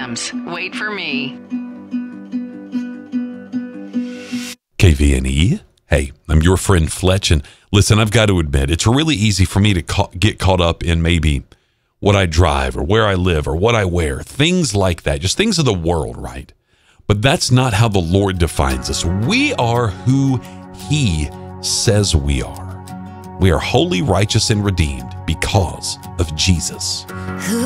Sam's. Wait for me. KVNE. Hey, I'm your friend Fletch, and listen, I've got to admit, it's really easy for me to get caught up in maybe what I drive or where I live or what I wear, things like that, just things of the world, right? But that's not how the Lord defines us. We are who He says we are. We are holy, righteous, and redeemed because of Jesus.